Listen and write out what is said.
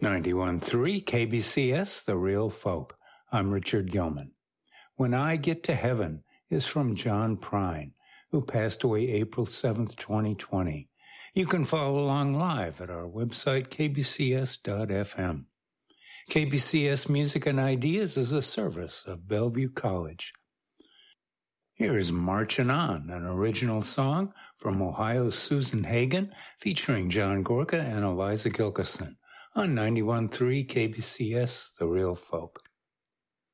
91.3 KBCS, The Real Folk. I'm Richard Gilman. When I Get to Heaven is from John Prine, who passed away April 7th, 2020. You can follow along live at our website, kbcs.fm. KBCS Music and Ideas is a service of Bellevue College. Here is Marchin' On, an original song from Ohio's Susan Hagen, featuring John Gorka and Eliza Gilkison on 91.3 KBCS, The Real Folk.